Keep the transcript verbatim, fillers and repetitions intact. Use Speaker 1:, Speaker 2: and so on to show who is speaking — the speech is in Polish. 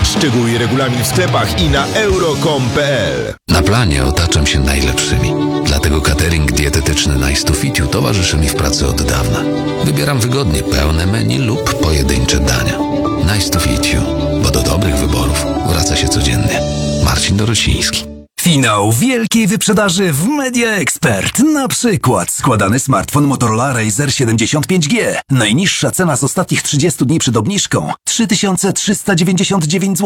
Speaker 1: Szczegóły i regulamin w sklepach i na euro kropka com kropka p l.
Speaker 2: Na planie otaczam się najlepszymi. Dlatego catering dietetyczny Nice to Fit You towarzyszy mi w pracy od dawna. Wybieram wygodnie pełne menu lub pojedyncze dania. Nice to Fit You, bo do dobrych wyborów wraca się codziennie. Marcin Dorociński.
Speaker 3: Finał wielkiej wyprzedaży w Media Expert. Na przykład składany smartfon Motorola Razr siedemdziesiąt pięć G. Najniższa cena z ostatnich trzydziestu dni przed obniżką trzy tysiące trzysta dziewięćdziesiąt dziewięć złotych.